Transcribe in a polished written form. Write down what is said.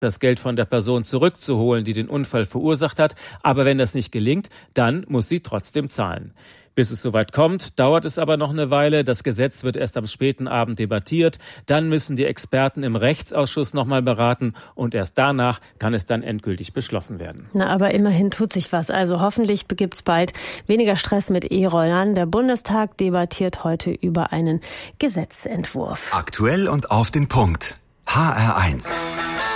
das Geld von der Person zurückzuholen, die den Unfall verursacht hat. Aber wenn das nicht gelingt, dann muss sie trotzdem zahlen. Bis es soweit kommt, dauert es aber noch eine Weile. Das Gesetz wird erst am späten Abend debattiert. Dann müssen die Experten im Rechtsausschuss nochmal beraten und erst danach kann es dann endgültig beschlossen werden. Na, aber immerhin tut sich was. Also hoffentlich gibt's bald weniger Stress mit E-Rollern. Der Bundestag debattiert heute über einen Gesetzentwurf. Aktuell und auf den Punkt. HR1.